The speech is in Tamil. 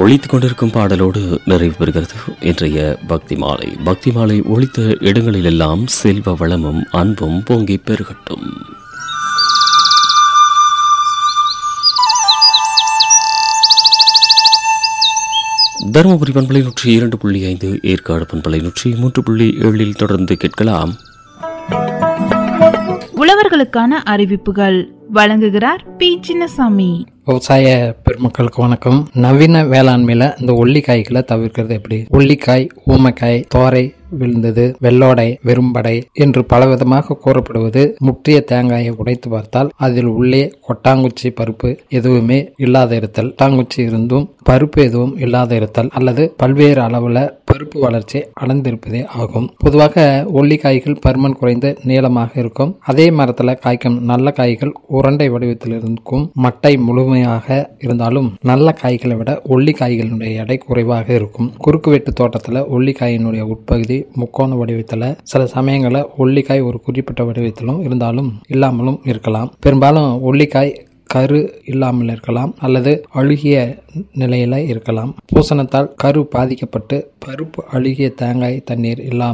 ஒழித்துக் கொண்டிருக்கும் பாடலோடு நிறைவு பெறுகிறது இன்றைய பக்தி மாலை. பக்தி மாலை ஒழித்த இடங்களிலெல்லாம் செல்வ வளமும் அன்பும் பொங்கி பெருகட்டும். தருமபுரி பண்பலை 102.5, ஏற்காடு பண்பலை 103.7 தொடர்ந்து கேட்கலாம். உழவர்களுக்கான அறிவிப்புகள் வழங்குகிறார் பி. சின்னசாமி. விவசாய பெருமக்களுக்கு வணக்கம். நவீன வேளாண்மையில இந்த ஒல்லிக்காய்களை தவிர்க்கிறது எப்படி? ஒல்லிக்காய், ஊமைக்காய், தோரை விழுந்தது, வெள்ளோடை, வெறும்படை என்று பலவிதமாக கூறப்படுவது முற்றிய தேங்காயை உடைத்து பார்த்தால் அதில் உள்ளே கொட்டாங்குச்சி பருப்பு எதுவுமே இல்லாத இருத்தல், கொட்டாங்குச்சி இருந்தும் பருப்பு எதுவும் இல்லாத இருத்தல் அல்லது பல்வேறு அளவுல பருப்பு வளர்ச்சி அடைந்திருப்பதே ஆகும். பொதுவாக ஒல்லிக்காய்கள் பருமன் குறைந்து நீளமாக இருக்கும். அதே மரத்துல காய்க்கும் நல்ல காய்கள் உருண்டை வடிவத்தில் இருக்கும். மட்டை முழுமையாக இருந்தாலும் நல்ல காய்களை விட ஒல்லி காய்களினுடைய எடை குறைவாக இருக்கும். குறுக்கு வெட்டு தோட்டத்துல ஒல்லிக்காயினுடைய உட்பகுதி முக்கோண வடிவத்தில், சில சமயங்களில் ஒல்லிக்காய் ஒரு குறிப்பிட்ட வடிவத்திலும் இருந்தாலும் இல்லாமலும் இருக்கலாம். பெரும்பாலும் ஒல்லிக்காய் கரு இல்லாமல் இருக்கலாம் அல்லது அழுகிய நிலையில இருக்கலாம். பூசணத்தால் கரு பாதிக்கப்பட்டு பருப்பு அழுகிய தேங்காய் தண்ணீர் இல்லாமல்